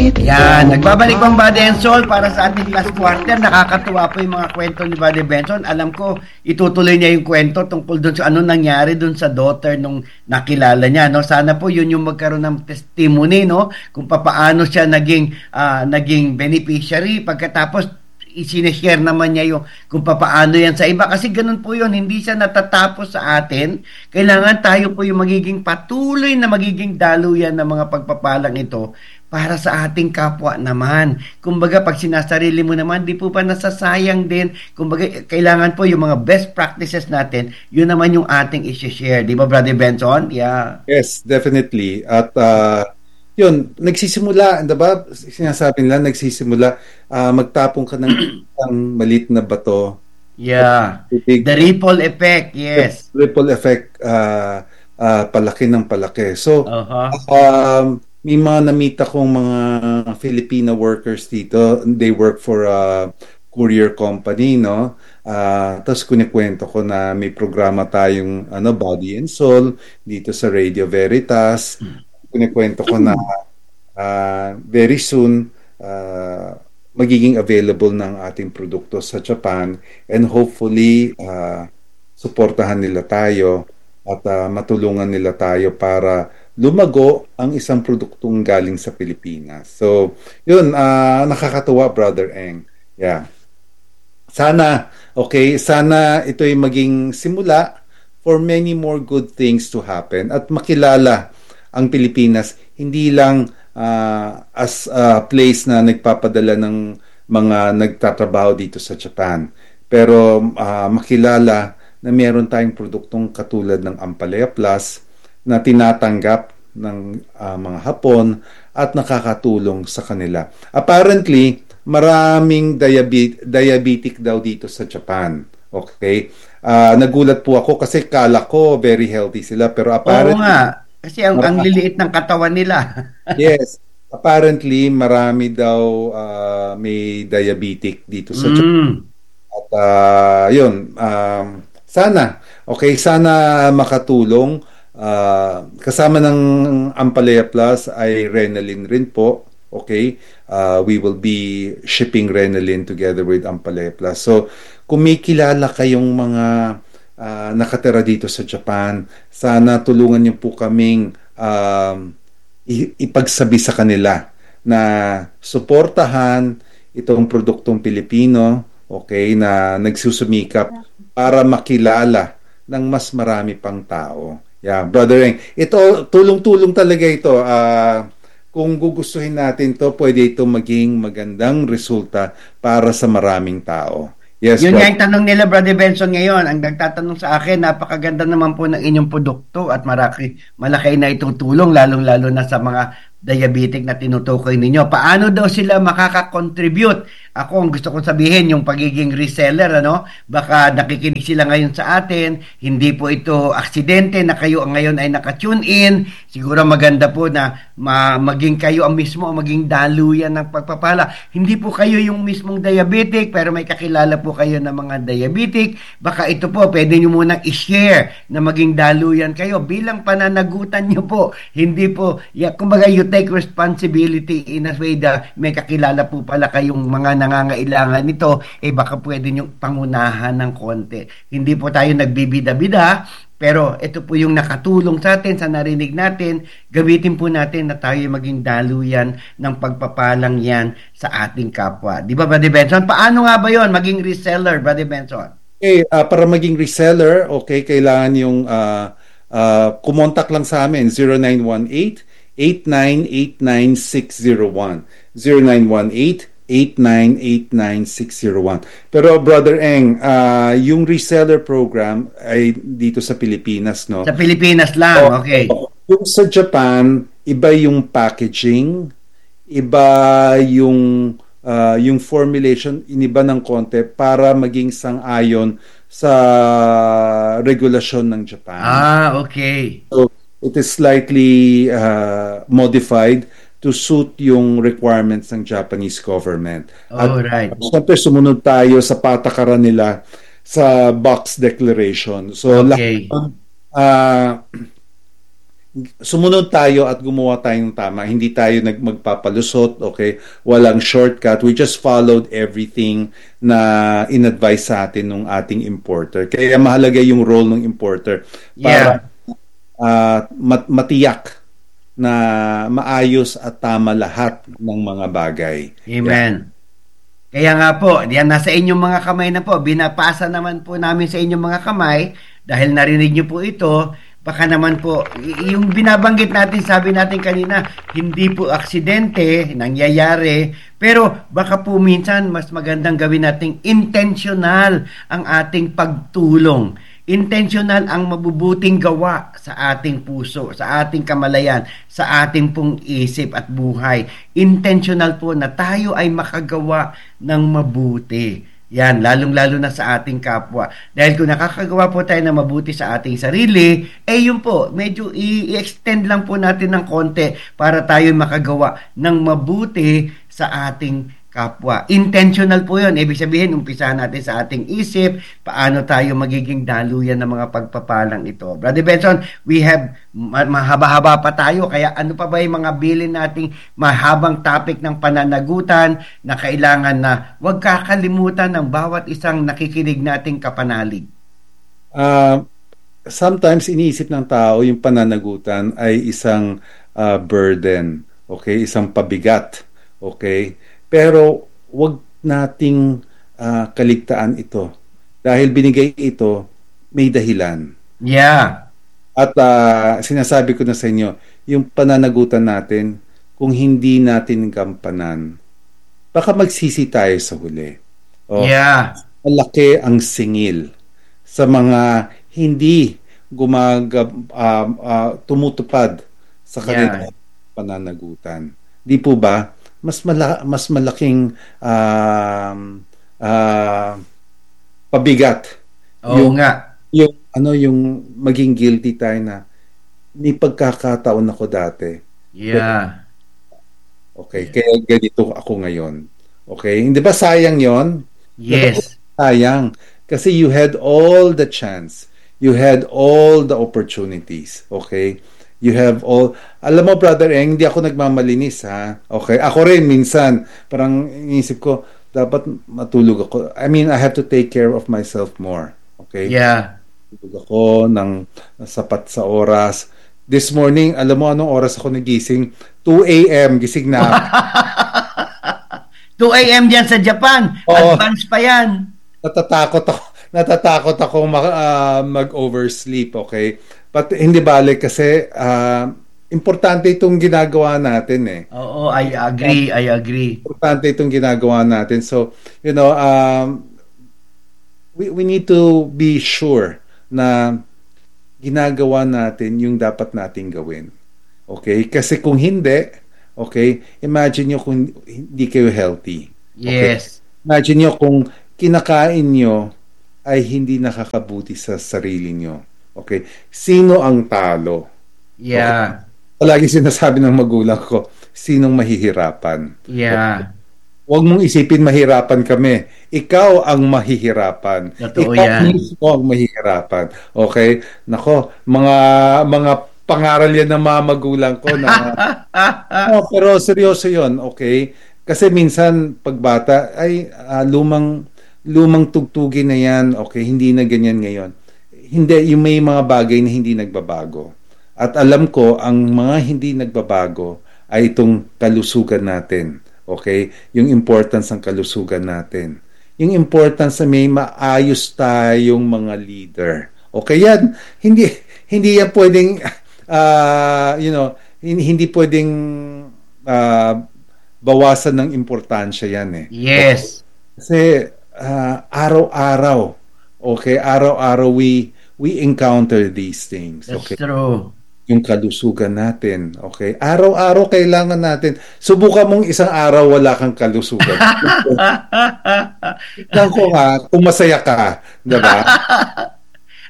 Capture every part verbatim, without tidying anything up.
Yan, nagbabalik pang Body and Soul para sa ating last quarter. Nakakatuwa po yung mga kwento ni Buddy Benson. Alam ko, itutuloy niya yung kwento tungkol dun sa ano nangyari dun sa daughter nung nakilala niya. No? Sana po yun yung magkaroon ng testimony, no? Kung papaano siya naging, uh, naging beneficiary. Pagkatapos, isineshare naman niya yung kung papaano yan sa iba. Kasi ganun po yun, hindi siya natatapos sa atin. Kailangan tayo po yung magiging patuloy na magiging daluyan ng mga pagpapalang ito para sa ating kapwa naman. Kumbaga, pag sinasarili mo naman, di po pa nasasayang din. Kumbaga, kailangan po yung mga best practices natin, yun naman yung ating isi-share. Di ba, Brother Benson? Yeah. Yes, definitely. At uh, yun, nagsisimula, diba? Sinasabi nila, nagsisimula, uh, magtapong ka ng isang maliit na bato. Yeah. The ripple effect, yes. The ripple effect, uh, uh, palaki ng palaki. So, uh-huh. um, may mga namita kong mga Filipino workers dito. They work for a courier company, no? Uh, tapos kunikwento ko na may programa tayong ano, Body and Soul dito sa Radio Veritas. Kunikwento ko na uh, very soon uh, magiging available ng ating produkto sa Japan, and hopefully uh, suportahan nila tayo at uh, matulungan nila tayo para lumago ang isang produktong galing sa Pilipinas. So, yun, uh, nakakatuwa, Brother Eng. Yeah. Sana, okay, sana ito'y maging simula for many more good things to happen at makilala ang Pilipinas hindi lang uh, as a place na nagpapadala ng mga nagtatrabaho dito sa Japan, pero uh, makilala na meron tayong produktong katulad ng Ampalaya Plus na tinatanggap ng uh, mga Hapon at nakakatulong sa kanila. Apparently, maraming diabe- diabetic daw dito sa Japan. Okay? Uh, nagulat po ako kasi kala ko very healthy sila, pero apparently... Oo nga. Kasi ang, ang liliit ng katawan nila. Yes. Apparently, marami daw uh, may diabetic dito sa mm. Japan. At uh, yun, um, sana, okay, sana makatulong. Uh, kasama ng Ampalaya Plus ay Renalyn rin po. Okay? Uh, we will be shipping Renalyn together with Ampalaya Plus. So, kung may kilala kayong mga Uh, nakatira dito sa Japan, sana tulungan niyo po kaming um, ipagsabi sa kanila na suportahan itong produktong Pilipino, okay, na nagsusumikap para makilala ng mas marami pang tao. Yeah, Brother Eng, ito, tulong-tulong talaga ito. Uh, kung gugustuhin natin to, pwede ito maging magandang resulta para sa maraming tao. Yes, yun nga yung tanong nila, Brother Benson, ngayon. Ang nagtatanong sa akin, napakaganda naman po ng inyong produkto at maraki, malaki na itutulong, lalong-lalo na sa mga diabetic na tinutukoy ninyo. Paano daw sila makaka-contribute? Ako, ang gusto kong sabihin, yung pagiging reseller, ano? Baka nakikinig sila ngayon sa atin, hindi po ito aksidente na kayo ngayon ay naka-tune in. Siguro maganda po na ma- maging kayo ang mismo, maging daluyan ng pagpapala. Hindi po kayo yung mismong diabetic, pero may kakilala po kayo ng mga diabetic. Baka ito po, pwede nyo munang i-share na maging daluyan kayo bilang pananagutan nyo po. Hindi po, yeah, kumbaga you take responsibility in a way na may kakilala po pala kayong mga nangangailangan nito, eh baka pwede nyo pangunahan ng konti. Hindi po tayo nagbibida-bida, pero ito po yung nakatulong sa atin, sa narinig natin, gamitin po natin na tayo maging daluyan ng pagpapalang yan sa ating kapwa. Di ba, Brother Benson? Paano nga ba yon maging reseller, Brother Benson? Okay, uh, para maging reseller, okay, kailangan yung uh, uh, kumontak lang sa amin, zero nine one eight, eight nine eight nine, six zero one. zero nine one eight, eight nine eight nine, six zero one. Pero Brother Eng, uh, yung reseller program ay dito sa Pilipinas, no? Sa Pilipinas lang, so, okay. Yung sa Japan, iba yung packaging, iba yung uh, yung formulation, iniba ng konti para maging sang-ayon sa regulasyon ng Japan. Ah, okay. So, it is slightly uh, modified to suit yung requirements ng Japanese government. Oh, at right. siyempre sumunod tayo sa patakaran nila sa box declaration. So okay. lahat, uh, sumunod tayo at gumawa tayo ng tama. Hindi tayo nag magpapalusot, okay? Walang shortcut. We just followed everything na in-advise sa atin ng ating importer. Kaya mahalaga yung role ng importer para Yeah. uh, mat- matiyak na maayos at tama lahat ng mga bagay. Amen. Kaya nga po, yan nasa inyong mga kamay na po. Binapasa naman po namin sa inyong mga kamay dahil narinig niyo po ito. Baka naman po, y- yung binabanggit natin, sabi natin kanina, hindi po aksidente, nangyayari. Pero baka po minsan mas magandang gawin nating intentional ang ating pagtulong. Intentional ang mabubuting gawa sa ating puso, sa ating kamalayan, sa ating pong isip at buhay. Intentional po na tayo ay makagawa ng mabuti. Yan, lalong-lalo na sa ating kapwa. Dahil kung nakakagawa po tayo ng mabuti sa ating sarili, eh yun po, medyo i-extend lang po natin ng konti para tayo makagawa ng mabuti sa ating kapwa. Intentional po yun. Ibig sabihin, umpisahan natin sa ating isip, paano tayo magiging daluyan ng mga pagpapalang ito. Brother Benson, we have, ma- mahaba-haba pa tayo, kaya ano pa ba yung mga bilin nating mahabang topic ng pananagutan na kailangan na huwag kakalimutan ng bawat isang nakikinig nating kapanalig? Uh, sometimes iniisip ng tao yung pananagutan ay isang uh, burden, okay? Isang pabigat, okay? Pero wag nating uh, kaligtaan ito dahil binigay ito may dahilan. Yeah. At uh, sinasabi ko na sa inyo, yung pananagutan natin, kung hindi natin gampanan, baka magsisi tayo sa huli. O, Yeah. malaki ang singil sa mga hindi gumag uh, uh, tumutupad sa kanilang pananagutan. Di po ba? Mas mala- mas malaking uh, uh, pabigat Oo yung nga. yung ano yung maging guilty tayo na may pagkakataon ako dati. Yeah. Okay, kaya ganito ako ngayon. Okay, hindi ba sayang 'yon? Yes. Sayang kasi you had all the chance. You had all the opportunities. Okay? You have all, alam mo brother Eng, hindi ako nagmamalinis ha. Okay, ako rin minsan, parang inisip ko, dapat matulog ako. I mean, I have to take care of myself more. Okay? Yeah. Tulog ako ng sapat sa oras. This morning, alam mo anong oras ako nagising? two a.m. gising na ako. two a.m. dyan sa Japan. Oo. Advance pa yan. Natatakot ako, natatakot ako mag, uh, mag-oversleep, okay? But hindi balik kasi uh, importante itong ginagawa natin eh. Oo, I agree, I agree. Importante itong ginagawa natin. So, you know, um, we, we need to be sure na ginagawa natin yung dapat nating gawin. Okay? Kasi kung hindi, okay, imagine nyo kung hindi kayo healthy. Okay? Yes. Imagine nyo kung kinakain nyo ay hindi nakakabuti sa sarili nyo. Okay? Sino ang talo? Yeah. Okay. Palagi sinasabi ng magulang ko, sinong mahihirapan? Yeah. Huwag mong isipin mahirapan kami. Ikaw ang mahihirapan. Totoo Ikaw yan. mismo ang mahihirapan. Okay? Nako, mga mga pangaral yan ng mga magulang ko na oh, pero seryoso yon, okay? Kasi minsan pagbata ay uh, lumang lumang tugtugin na yan, okay? Hindi na ganyan ngayon. Hindi, yung may mga bagay na hindi nagbabago. At alam ko, ang mga hindi nagbabago ay itong kalusugan natin. Okay? Yung importance ng kalusugan natin. Yung importance na may maayos tayong mga leader. Okay yan? Hindi, hindi yan pwedeng, uh, you know, hindi pwedeng uh, bawasan ng importansya yan eh. Yes. Okay? Kasi uh, araw-araw, okay, araw-araw we we encounter these things. That's Okay. true. Yung kalusugan natin, okay? Araw-araw kailangan natin. Subukan mong isang araw wala kang kalusugan. Tignan ko nga, kung masaya ka, diba?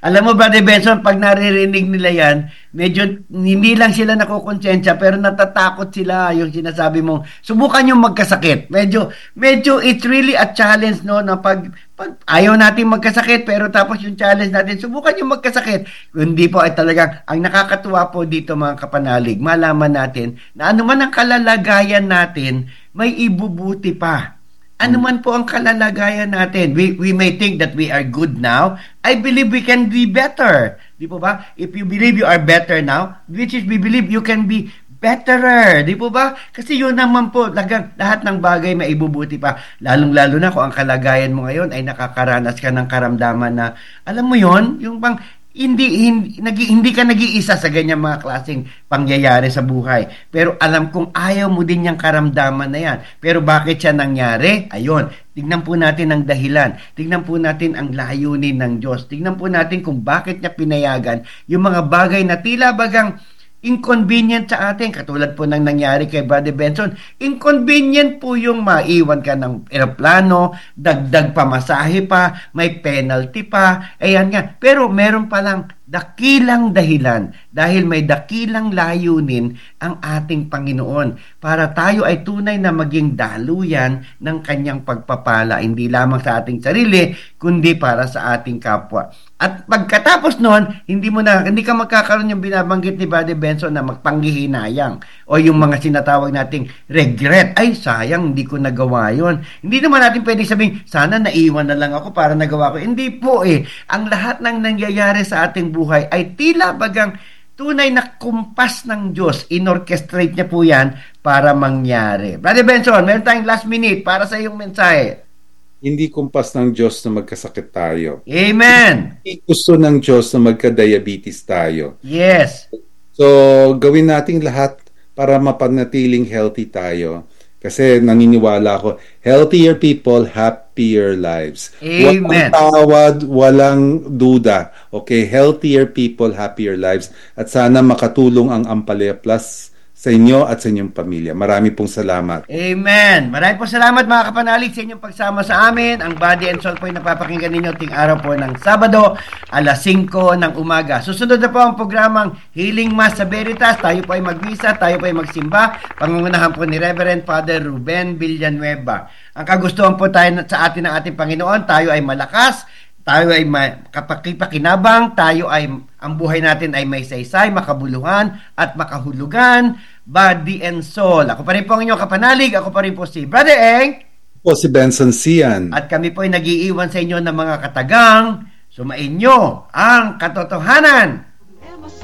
Alam mo ba, De Benson, pag naririnig nila yan, medyo hindi lang sila nakukonsensya, pero natatakot sila yung sinasabi mong, subukan yung magkasakit. Medyo, medyo it's really a challenge, no, na pag, pag ayaw natin magkasakit, pero tapos yung challenge natin, subukan yung magkasakit. Kundi po ay talagang, ang nakakatuwa po dito mga kapanalig, malaman natin na anuman ang kalalagayan natin, may ibubuti pa. Ano man po ang kalalagayan natin, we, we may think that we are good now. I believe we can be better. Di po ba? If you believe you are better now, which is we believe you can be betterer. Di po ba? Kasi yun naman po, lagang, lahat ng bagay may ibubuti pa. Lalong-lalo na kung ang kalagayan mo ngayon ay nakakaranas ka ng karamdaman na, alam mo yon yung bang, hindi hindi, nagi, hindi ka nag-iisa sa ganyang mga klaseng pangyayari sa buhay. Pero alam kong ayaw mo din yung karamdaman na yan. Pero bakit siya nangyari? Ayun, tignan po natin ang dahilan. Tignan po natin ang layunin ng Diyos. Tignan po natin kung bakit niya pinayagan yung mga bagay na tila bagang inconvenient sa atin, katulad po ng nangyari kay Brother Benson. Inconvenient po yung maiwan ka ng eroplano, dagdag pamasahe pa, may penalty pa, ayan nga. Pero meron palang dakilang dahilan dahil may dakilang layunin ang ating Panginoon para tayo ay tunay na maging daluyan ng kanyang pagpapala, hindi lamang sa ating sarili kundi para sa ating kapwa. At pagkatapos noon, hindi mo na hindi ka magkakaroon yung binabanggit ni Brother Benson na magpanghihinayang o yung mga sinatawag nating regret. Ay, sayang, hindi ko nagawa yon. Hindi naman natin pwedeng sabihin, sana naiwan na lang ako para nagawa ko. Hindi po eh. Ang lahat ng nangyayari sa ating buhay ay tila bagang tunay na kumpas ng Diyos. Inorchestrate niya po yan para mangyari. Brother Benson, meron tayong last minute para sa iyong mensahe. Hindi kumpas ng Diyos na magkasakit tayo. Amen! Hindi gusto ng Diyos na magka-diabetes tayo. Yes! So, gawin nating lahat para mapanatiling healthy tayo. Kasi naniniwala ako, healthier people, happier lives. Amen. Walang tawad, walang duda. Okay, healthier people, happier lives. At sana makatulong ang Ampalaya Plus sa inyo at sa inyong pamilya. Marami pong salamat. Amen. Marami pong salamat mga kapanalig sa inyong pagsama sa amin. Ang Body and Soul po ay napapakinggan ninyo ting araw po ng Sabado, alas singko ng umaga. Susunod na po ang programang Healing Mass sa Veritas. Tayo po ay magmisa, tayo po ay magsimba. Pangungunahan po ni Reverend Father Ruben Villanueva. Ang kagustuhan po tayo sa atin ng ating Panginoon, tayo ay malakas, tayo ay kapakipakinabang, tayo ay, ang buhay natin ay may saysay, makabuluhan, at makahulugan, body and soul. Ako pa rin po ang inyong kapanalig, ako pa rin po si Brother Eng. Po si Benson Sian. At kami po ay nag-iiwan sa inyo ng mga katagang, sumainyo ang katotohanan.